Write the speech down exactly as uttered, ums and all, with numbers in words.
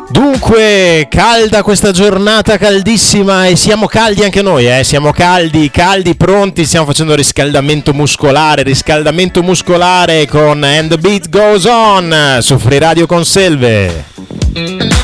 Dunque, calda questa giornata, caldissima, e siamo caldi anche noi, eh? Siamo caldi, caldi, pronti, stiamo facendo riscaldamento muscolare, riscaldamento muscolare con And the Beat Goes On su Free Radio Conselve.